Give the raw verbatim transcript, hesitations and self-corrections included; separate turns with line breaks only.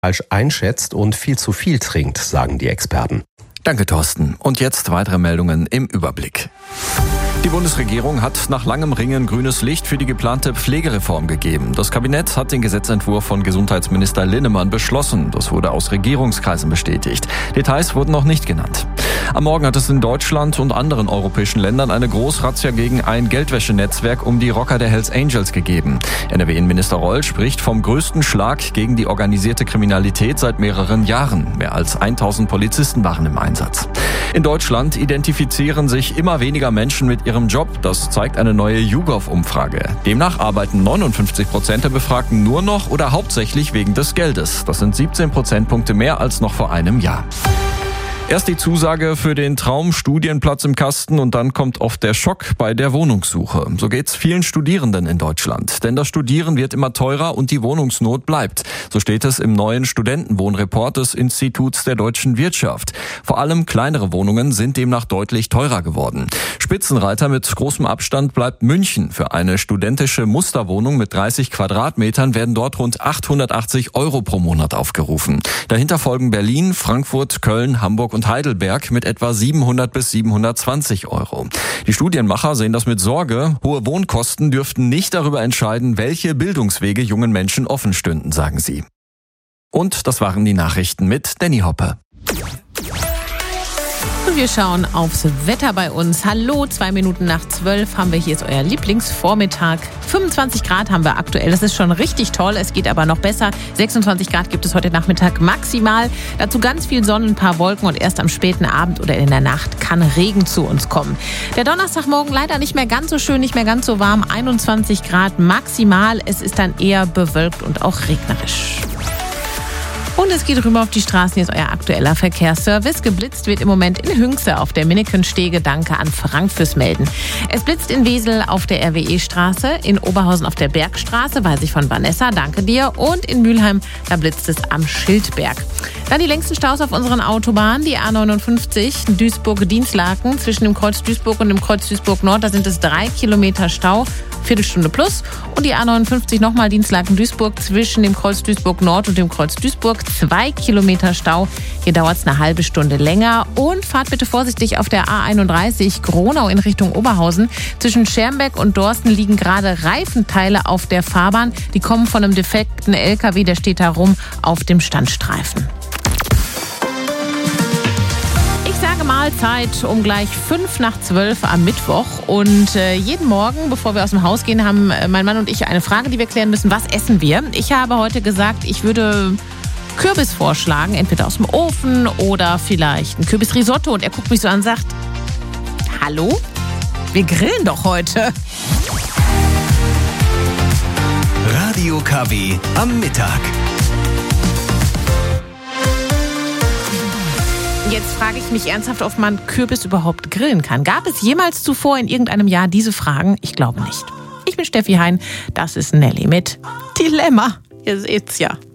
falsch einschätzt und viel zu viel trinkt, sagen die Experten.
Danke, Thorsten. Und jetzt weitere Meldungen im Überblick. Die Bundesregierung hat nach langem Ringen grünes Licht für die geplante Pflegereform gegeben. Das Kabinett hat den Gesetzentwurf von Gesundheitsminister Linnemann beschlossen. Das wurde aus Regierungskreisen bestätigt. Details wurden noch nicht genannt. Am Morgen hat es in Deutschland und anderen europäischen Ländern eine Großrazzia gegen ein Geldwäschenetzwerk um die Rocker der Hells Angels gegeben. N R W-Innenminister Reul spricht vom größten Schlag gegen die organisierte Kriminalität seit mehreren Jahren. Mehr als tausend Polizisten waren im Einsatz. In Deutschland identifizieren sich immer weniger Menschen mit ihrem Job. Das zeigt eine neue YouGov-Umfrage. Demnach arbeiten neunundfünfzig Prozent der Befragten nur noch oder hauptsächlich wegen des Geldes. Das sind siebzehn Prozentpunkte mehr als noch vor einem Jahr. Erst die Zusage für den Traumstudienplatz im Kasten und dann kommt oft der Schock bei der Wohnungssuche. So geht's vielen Studierenden in Deutschland. Denn das Studieren wird immer teurer und die Wohnungsnot bleibt. So steht es im neuen Studentenwohnreport des Instituts der deutschen Wirtschaft. Vor allem kleinere Wohnungen sind demnach deutlich teurer geworden. Spitzenreiter mit großem Abstand bleibt München. Für eine studentische Musterwohnung mit dreißig Quadratmetern werden dort rund achthundertachtzig Euro pro Monat aufgerufen. Dahinter folgen Berlin, Frankfurt, Köln, Hamburg und Heidelberg mit etwa siebenhundert bis siebenhundertzwanzig Euro. Die Studienmacher sehen das mit Sorge. Hohe Wohnkosten dürften nicht darüber entscheiden, welche Bildungswege jungen Menschen offen stünden, sagen sie. Und das waren die Nachrichten mit Danny Hoppe.
Und wir schauen aufs Wetter bei uns. Hallo, zwei Minuten nach zwölf haben wir. Hier ist euer Lieblingsvormittag. fünfundzwanzig Grad haben wir aktuell. Das ist schon richtig toll. Es geht aber noch besser. sechsundzwanzig Grad gibt es heute Nachmittag maximal. Dazu ganz viel Sonne, ein paar Wolken und erst am späten Abend oder in der Nacht kann Regen zu uns kommen. Der Donnerstagmorgen leider nicht mehr ganz so schön, nicht mehr ganz so warm. einundzwanzig Grad maximal. Es ist dann eher bewölkt und auch regnerisch. Und es geht rüber auf die Straßen. Hier ist euer aktueller Verkehrsservice. Geblitzt wird im Moment in Hünxe auf der Minnekenstege. Danke an Frank fürs Melden. Es blitzt in Wesel auf der R W E-Straße, in Oberhausen auf der Bergstraße, weiß ich von Vanessa, danke dir. Und in Mülheim, da blitzt es am Schildberg. Dann die längsten Staus auf unseren Autobahnen, die A neunundfünfzig, Duisburg-Dienstlaken. Zwischen dem Kreuz Duisburg und dem Kreuz Duisburg-Nord, da sind es drei Kilometer Stau, Viertelstunde plus. Und die A neunundfünfzig nochmal Dienstlaken-Duisburg zwischen dem Kreuz Duisburg-Nord und dem Kreuz Duisburg. Zwei Kilometer Stau. Hier dauert es eine halbe Stunde länger. Und fahrt bitte vorsichtig auf der A einunddreißig Gronau in Richtung Oberhausen. Zwischen Schermbeck und Dorsten liegen gerade Reifenteile auf der Fahrbahn. Die kommen von einem defekten L K W, der steht da rum auf dem Standstreifen. Ich sage Mahlzeit um gleich fünf nach zwölf am Mittwoch. Und äh, jeden Morgen, bevor wir aus dem Haus gehen, haben äh, mein Mann und ich eine Frage, die wir klären müssen. Was essen wir? Ich habe heute gesagt, ich würde Kürbis vorschlagen, entweder aus dem Ofen oder vielleicht ein Kürbisrisotto. Und er guckt mich so an und sagt, hallo? Wir grillen doch heute.
Radio K W am Mittag.
Jetzt frage ich mich ernsthaft, ob man Kürbis überhaupt grillen kann. Gab es jemals zuvor in irgendeinem Jahr diese Fragen? Ich glaube nicht. Ich bin Steffi Hein, das ist Nelly mit Dilemma. Ihr seht's ja.